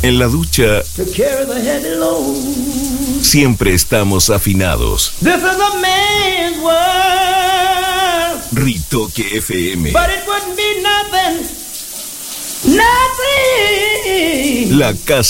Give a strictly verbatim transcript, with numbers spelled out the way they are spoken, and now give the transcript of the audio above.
En la ducha siempre estamos afinados. This is a man's world. Ritoque F M. But it wouldn't be nothing, nothing. La casa